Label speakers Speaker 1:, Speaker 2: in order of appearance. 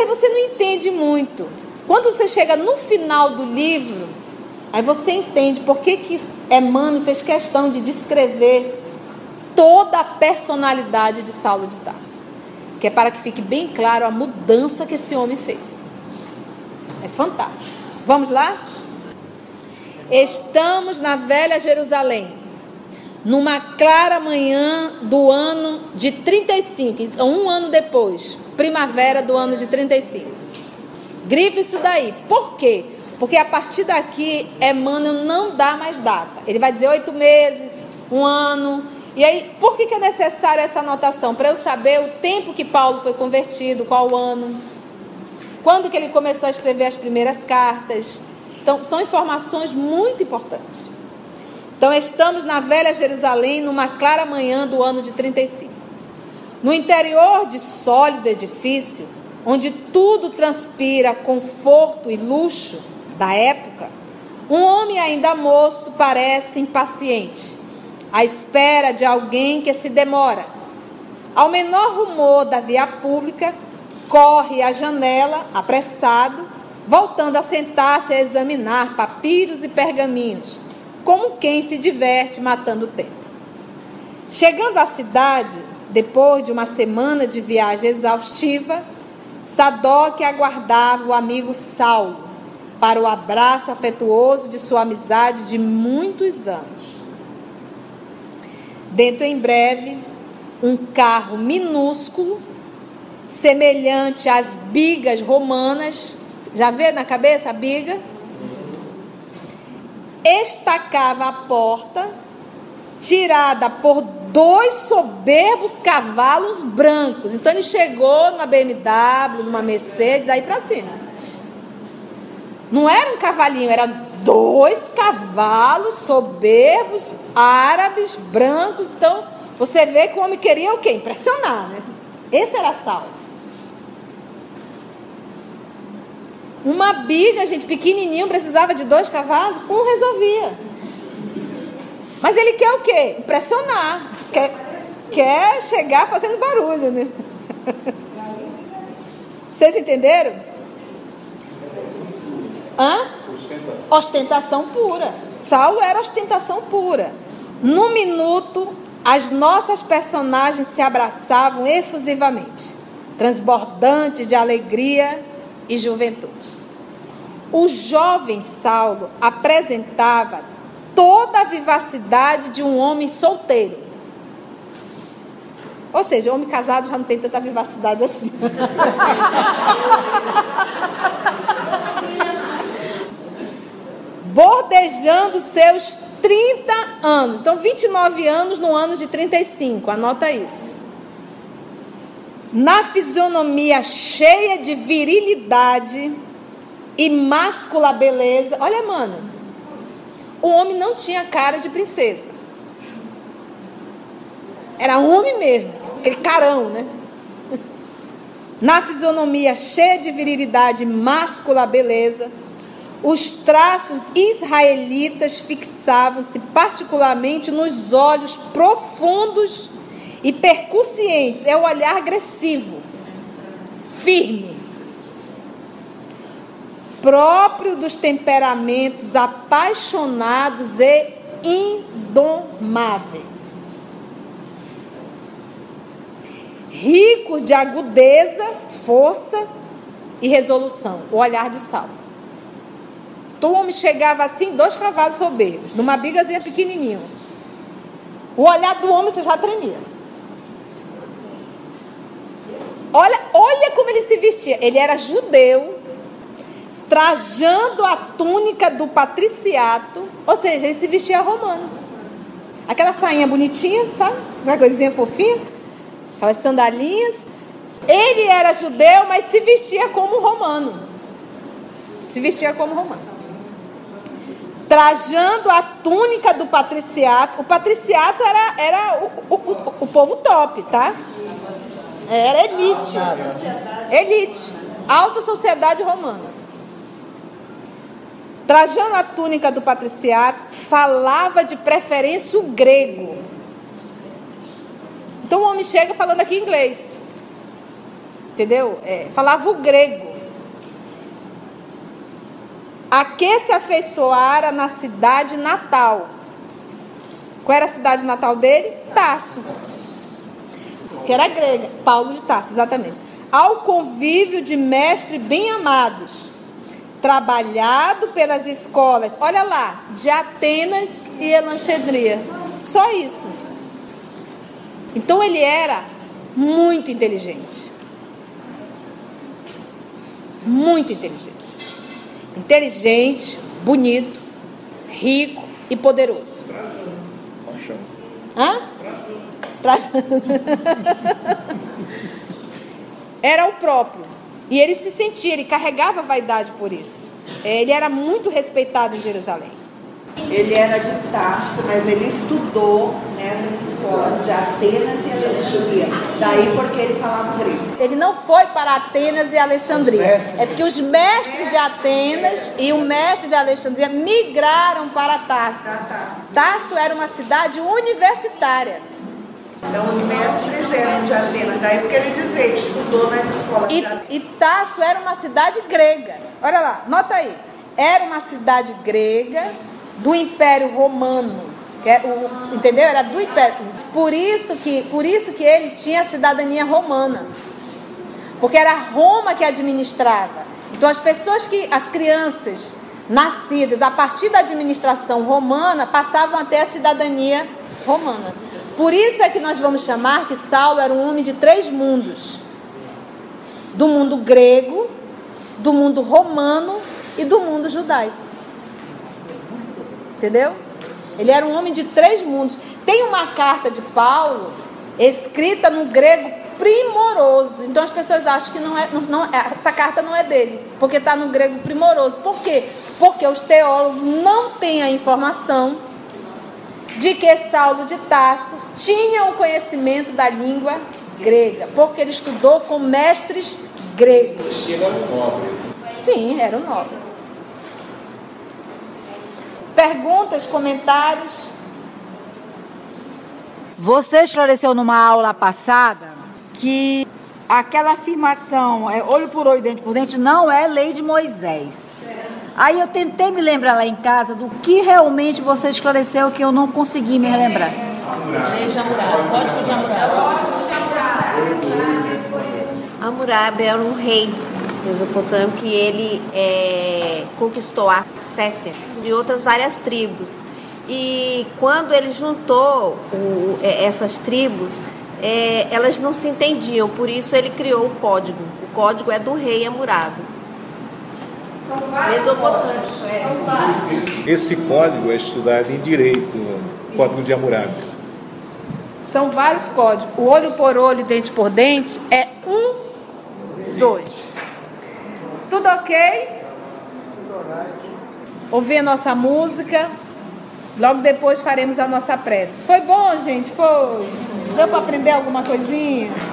Speaker 1: aí você não entende muito. Quando você chega no final do livro, aí você entende por que Emmanuel fez questão de descrever toda a personalidade de Saulo de Tarso, que é para que fique bem claro a mudança que esse homem fez. É fantástico. Vamos lá? Estamos na velha Jerusalém, numa clara manhã do ano de 35, então um ano depois, primavera do ano de 35. Grife isso daí. Por quê? Porque a partir daqui, Emmanuel não dá mais data. Ele vai dizer 8 meses, 1 ano. E aí, por que é necessária essa anotação? Para eu saber o tempo que Paulo foi convertido, qual ano, quando que ele começou a escrever as primeiras cartas. Então, são informações muito importantes. Então, estamos na velha Jerusalém, numa clara manhã do ano de 35. No interior de sólido edifício, onde tudo transpira conforto e luxo da época, um homem ainda moço parece impaciente, à espera de alguém que se demora. Ao menor rumor da via pública, corre à janela, apressado, voltando a sentar-se a examinar papiros e pergaminhos, como quem se diverte matando o tempo. Chegando à cidade, depois de uma semana de viagem exaustiva, Sadoc aguardava o amigo Saulo para o abraço afetuoso de sua amizade de muitos anos. Dentro em breve, um carro minúsculo, semelhante às bigas romanas, já vê na cabeça a biga? Estacava a porta, tirada por 2 soberbos cavalos brancos. Então ele chegou numa BMW, numa Mercedes, daí para cima. Não era um cavalinho, eram 2 cavalos soberbos, árabes, brancos. Então você vê que o homem queria o quê? Impressionar, né? Esse era Saulo. Uma biga, gente, pequenininho, precisava de 2 cavalos, um resolvia. Mas ele quer o quê? Impressionar. Quer chegar fazendo barulho, né? Vocês entenderam? Hã? Ostentação pura. Saulo era ostentação pura. No minuto, as nossas personagens se abraçavam efusivamente, transbordantes de alegria e juventude. O jovem Saulo apresentava toda a vivacidade de um homem solteiro. Ou seja, o homem casado já não tem tanta vivacidade assim. Bordejando seus 30 anos. Então, 29 anos no ano de 35. Anota isso. Na fisionomia cheia de virilidade e máscula beleza. Olha, mano. O homem não tinha cara de princesa. Era homem mesmo. Aquele carão, né? Na fisionomia cheia de virilidade e máscula beleza, os traços israelitas fixavam-se particularmente nos olhos profundos e percussientes. É o olhar agressivo, firme, próprio dos temperamentos apaixonados e indomáveis, rico de agudeza, força e resolução. O olhar de Saulo. Então o homem chegava assim, 2 cavalos soberbos, numa bigazinha pequenininho. O olhar do homem você já tremia. Olha como ele se vestia. Ele era judeu, trajando a túnica do patriciato, ou seja, ele se vestia romano. Aquela sainha bonitinha, sabe? Uma coisinha fofinha, aquelas sandalinhas. Ele era judeu, mas se vestia como romano. Se vestia como romano. Trajando a túnica do patriciato. O patriciato era o povo top, tá? Era elite. Elite. Alta sociedade romana. Trajando a túnica do patriciato, falava de preferência o grego. Então o homem chega falando aqui inglês. entendeu? Falava o grego. A que se afeiçoara na cidade natal. Qual era a cidade natal dele? Tarso. Que era grega. Paulo de Tarso, exatamente. Ao convívio de mestres bem-amados, trabalhado pelas escolas, olha lá, de Atenas e Alexandria. Só isso. Então ele era muito inteligente. Muito inteligente. Inteligente, bonito, rico e poderoso. Hã? Era o próprio. E ele se sentia, ele carregava vaidade por isso. Ele era muito respeitado em Jerusalém.
Speaker 2: Ele era de Tarso, mas ele estudou nessas escolas de Atenas e Alexandria. Daí porque ele falava grego.
Speaker 1: Ele não foi para Atenas e Alexandria. É porque os mestres de Atenas e o mestre de Alexandria migraram para Tarso. Tarso era uma cidade universitária.
Speaker 2: Então os mestres eram de Atenas. Daí porque ele dizia, ele estudou nas escolas de Atenas.
Speaker 1: E Tarso era uma cidade grega. Olha lá, nota aí. Era uma cidade grega do Império Romano, entendeu? Era do Império. Por isso que ele tinha a cidadania romana, porque era Roma que administrava. Então as crianças nascidas a partir da administração romana passavam a ter a cidadania romana. Por isso é que nós vamos chamar que Saulo era um homem de 3 mundos: do mundo grego, do mundo romano e do mundo judaico. Entendeu? Ele era um homem de 3 mundos. Tem uma carta de Paulo escrita no grego primoroso. Então as pessoas acham que essa carta não é dele, porque está no grego primoroso. Por quê? Porque os teólogos não têm a informação de que Saulo de Tarso tinha o conhecimento da língua grega, porque ele estudou com mestres gregos.
Speaker 3: Ele era um nobre.
Speaker 1: Sim, era um nobre. Perguntas, comentários?
Speaker 4: Você esclareceu numa aula passada que aquela afirmação, olho por olho, dente por dente, não é lei de Moisés. Aí eu tentei me lembrar lá em casa do que realmente você esclareceu que eu não consegui me relembrar.
Speaker 1: Lei de Hammurabi, Código de Hammurabi.
Speaker 5: Hammurabi era um rei mesopotâmico que ele conquistou a Césia e outras várias tribos. E quando ele juntou essas tribos, elas não se entendiam, por isso ele criou o código. O código é do rei Hammurabi. Mesopotâmico.
Speaker 3: Esse código é estudado em direito, o Código de Hammurabi.
Speaker 1: São vários códigos. O olho por olho, dente por dente é 1, 2. Tudo ok? Ouvir a nossa música. Logo depois faremos a nossa prece. Foi bom, gente? Foi? Deu para aprender alguma coisinha?